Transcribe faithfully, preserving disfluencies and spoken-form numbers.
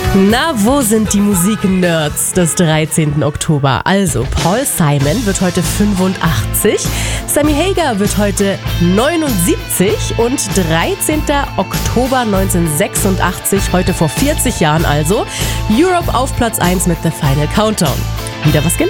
Na, wo sind die Musik-Nerds des dreizehnten Oktober? Also, Paul Simon wird heute fünfundachtzig, Sammy Hagar wird heute neunundsiebzig und dreizehnten Oktober neunzehnhundertsechsundachtzig, heute vor vierzig Jahren also, Europe auf Platz eins mit The Final Countdown. Wieder was gelernt.